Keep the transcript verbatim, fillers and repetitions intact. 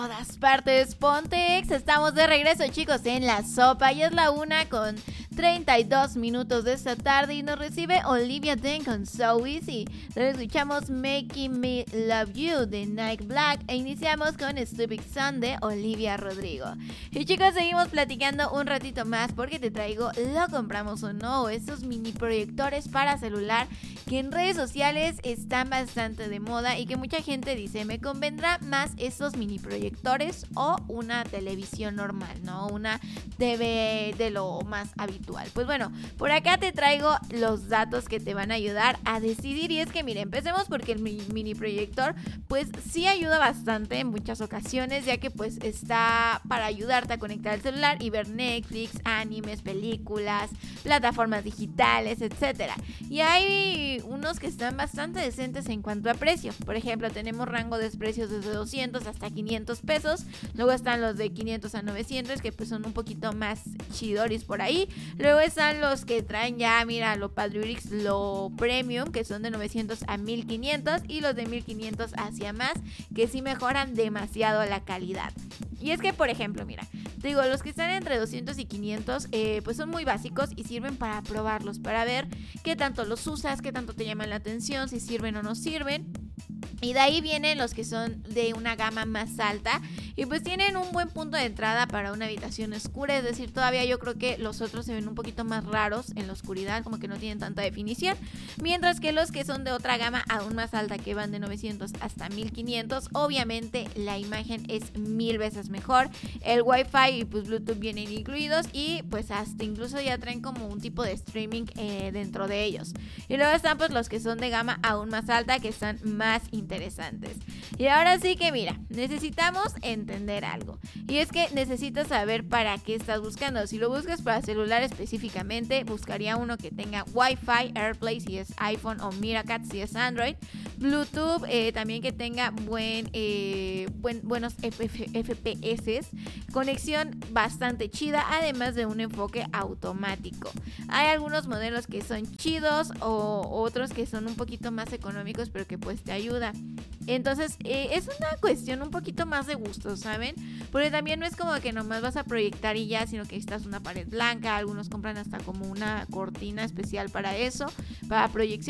Todas partes, Pontex, estamos de regreso, chicos, en La Sopa. Y es la una con treinta y dos minutos de esta tarde y nos recibe Olivia Dean con So Easy. Luego escuchamos Making Me Love You de Nike Black e iniciamos con Stupid Sun de Olivia Rodrigo. Y chicos, seguimos platicando un ratito más porque te traigo Lo Compramos o No, esos mini proyectores para celular que en redes sociales están bastante de moda y que mucha gente dice, me convendrá más esos mini proyectores o una televisión normal, ¿no? Una T V de lo más habitual. Pues bueno, por acá te traigo los datos que te van a ayudar a decidir. Y es que, mire, empecemos porque el mini proyector pues sí ayuda bastante en muchas ocasiones, ya que pues está para ayudarte a conectar el celular y ver Netflix, animes, películas, plataformas digitales, etcétera. Y hay unos que están bastante decentes en cuanto a precio. Por ejemplo, tenemos rango de precios desde doscientos hasta quinientos pesos. Luego están los de quinientos a novecientos, que pues son un poquito más chidoris por ahí. Luego están los que traen ya, mira, lo Padurix, lo Premium, que son de novecientos a mil quinientos, y los de mil quinientos hacia más, que sí mejoran demasiado la calidad. Y es que, por ejemplo, mira, te digo, los que están entre doscientos y quinientos, eh, pues son muy básicos y sirven para probarlos, para ver qué tanto los usas, qué tanto te llaman la atención, si sirven o no sirven. Y de ahí vienen los que son de una gama más alta y pues tienen un buen punto de entrada para una habitación oscura. Es decir, todavía yo creo que los otros se ven un poquito más raros en la oscuridad, como que no tienen tanta definición. Mientras que los que son de otra gama aún más alta, que van de novecientos hasta mil quinientos, obviamente la imagen es mil veces mejor. El Wi-Fi y pues Bluetooth vienen incluidos y pues hasta incluso ya traen como un tipo de streaming eh, dentro de ellos. Y luego están pues los que son de gama aún más alta, que están más interesantes. interesantes. Y ahora sí que mira, necesitamos entender algo. Y es que necesitas saber para qué estás buscando. Si lo buscas para celular específicamente, buscaría uno que tenga Wi-Fi, AirPlay si es iPhone o Miracat si es Android. Bluetooth, eh, también que tenga buen, eh, buen buenos F P S. Conexión bastante chida, además de un enfoque automático. Hay algunos modelos que son chidos o otros que son un poquito más económicos, pero que pues te ayuda. Entonces eh, es una cuestión un poquito más de gusto, ¿saben? Porque también no es como que nomás vas a proyectar y ya, sino que necesitas una pared blanca. Algunos compran hasta como una cortina especial para eso, para proyección.